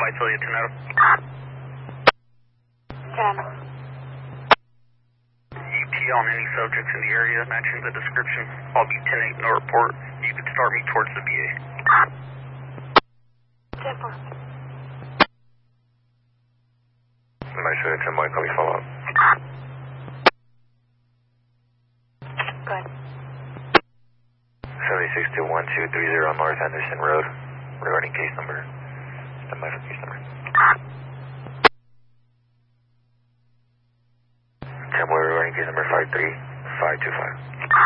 Visalia 10. ET on any subjects in the area matching the description. I'll be 10-8, no report. You could start me towards the VA. 10-4. Visalia 10, Mike, let me follow up. Go ahead. 76-1230 North Anderson Road, regarding case number. Stand by for case number. 10 regarding case number 53525.